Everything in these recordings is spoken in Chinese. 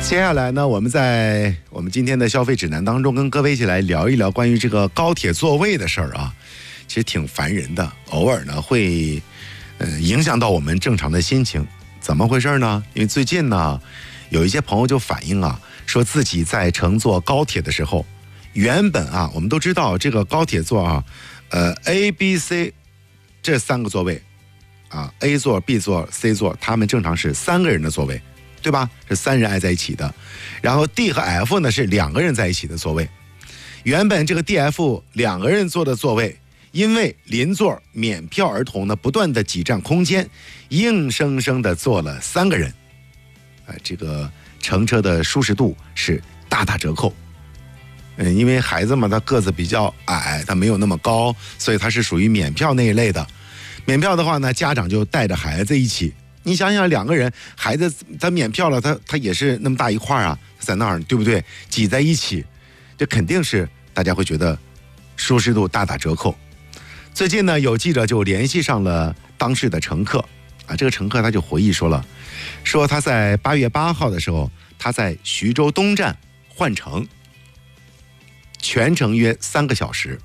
接下来呢，我们在我们今天的消费指南当中，跟各位一起来聊一聊关于这个高铁座位的事儿啊。其实挺烦人的，偶尔呢会影响到我们正常的心情。怎么回事呢？因为最近呢，有一些朋友就反映啊，说自己在乘坐高铁的时候，原本啊，我们都知道这个高铁座啊，A、B、C 这三个座位啊 ，A 座、B 座、C 座，他们正常是3个人的座位。对吧？是3人挨在一起的，然后 D 和 F 呢是2个人在一起的座位。原本这个 D、F 2个人坐的座位，因为邻座免票儿童呢不断的挤占空间，硬生生的坐了3个人，这个乘车的舒适度是大打折扣。因为孩子嘛，他个子比较矮，他没有那么高，所以他是属于免票那一类的。免票的话呢，家长就带着孩子一起。你想想，2个人，孩子他免票了，他也是那么大一块啊，在那儿，对不对？挤在一起，这肯定是大家会觉得舒适度大打折扣。最近呢，有记者就联系上了当时的乘客啊，这个乘客他就回忆说了，说他在8月8号的时候，他在徐州东站换乘，全程约3个小时。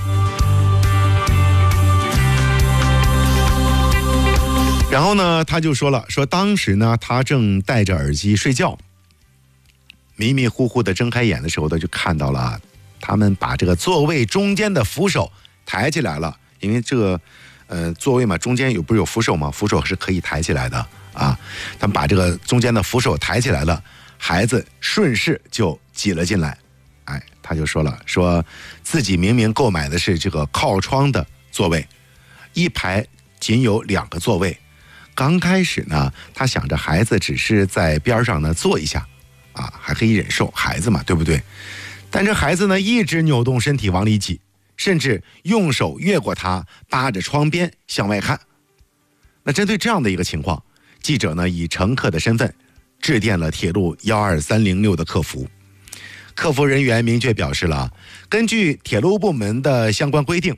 然后呢，他就说了，说当时呢，他正戴着耳机睡觉，迷迷糊糊的睁开眼的时候，他就看到了，他们把这个座位中间的扶手抬起来了，因为这个座位嘛，中间不是有扶手吗？扶手是可以抬起来的啊。他们把这个中间的扶手抬起来了，孩子顺势就挤了进来。他就说了，说自己明明购买的是这个靠窗的座位，一排仅有2个座位。刚开始呢，他想着孩子只是在边上呢坐一下，啊，还可以忍受，孩子嘛，对不对？但这孩子呢一直扭动身体往里挤，甚至用手越过他，扒着窗边向外看。那针对这样的一个情况，记者呢以乘客的身份致电了铁路12306的客服。客服人员明确表示了，根据铁路部门的相关规定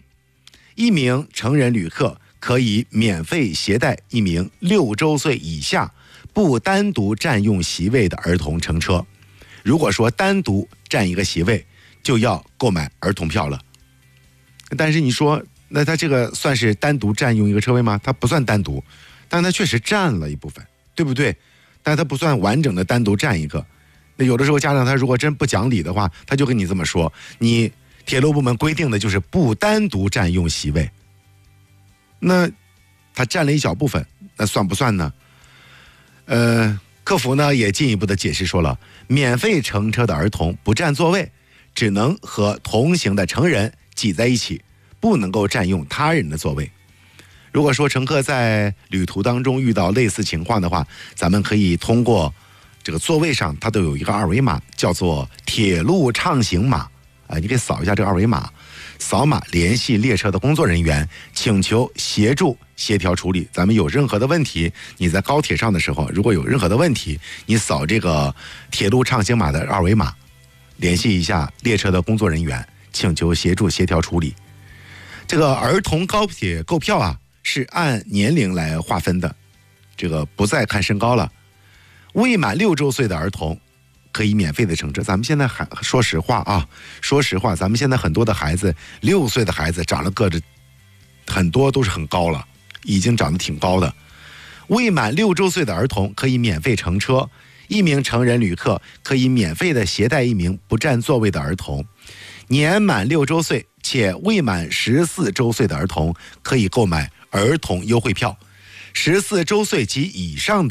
，1名成人旅客可以免费携带1名6周岁以下不单独占用席位的儿童乘车。如果说单独占一个席位，就要购买儿童票了。但是你说，那他这个算是单独占用一个车位吗？他不算单独，但他确实占了一部分，对不对？但他不算完整的单独占一个。那有的时候家长他如果真不讲理的话，他就跟你这么说，你铁路部门规定的就是不单独占用席位。那他占了一小部分，那算不算呢？客服呢也进一步的解释说了，免费乘车的儿童不占座位，只能和同行的成人挤在一起，不能够占用他人的座位。如果说乘客在旅途当中遇到类似情况的话，咱们可以通过这个座位上它都有一个二维码，叫做铁路畅行码啊，你可以扫一下这个二维码，扫码联系列车的工作人员，请求协助协调处理。咱们有任何的问题，你在高铁上的时候，如果有任何的问题，你扫这个铁路畅行码的二维码，联系一下列车的工作人员，请求协助协调处理。这个儿童高铁购票啊，是按年龄来划分的，这个不再看身高了。未满6周岁的儿童可以免费的乘车。咱们现在说实话啊，咱们现在很多的孩子，6岁的孩子长了个子，很多都是很高了，已经长得挺高的。未满6周岁的儿童可以免费乘车，1名成人旅客可以免费的携带1名不占座位的儿童。年满6周岁且未满14周岁的儿童可以购买儿童优惠票，14周岁及以上的